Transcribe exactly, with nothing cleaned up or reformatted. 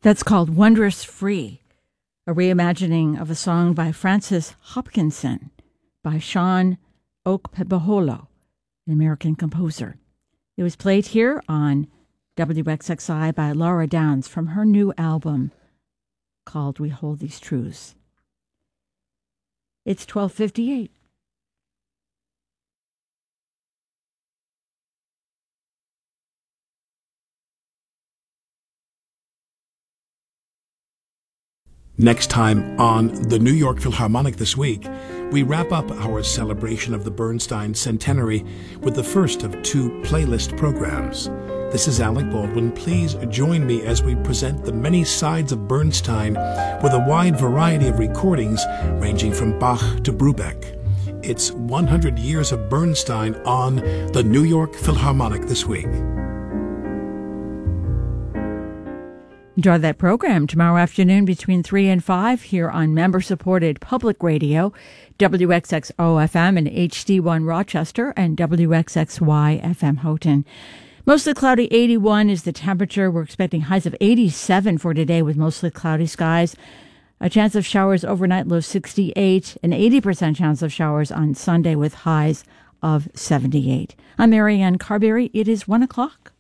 That's called Wondrous Free, a reimagining of a song by Francis Hopkinson by Sean Okpebholo, an American composer. It was played here on W X X I by Laura Downs from her new album called We Hold These Truths. It's twelve fifty-eight. Next time on the New York Philharmonic This Week, we wrap up our celebration of the Bernstein Centenary with the first of two playlist programs. This is Alec Baldwin. Please join me as we present the many sides of Bernstein with a wide variety of recordings ranging from Bach to Brubeck. It's one hundred years of Bernstein on the New York Philharmonic This Week. Enjoy that program tomorrow afternoon between three and five here on member-supported public radio, W X X O F M and H D one Rochester and W X X Y F M Houghton. Mostly cloudy, eighty-one is the temperature. We're expecting highs of eighty-seven for today with mostly cloudy skies. A chance of showers overnight, low sixty-eight, an eighty percent chance of showers on Sunday with highs of seventy-eight. I'm Marianne Carberry. It is one o'clock.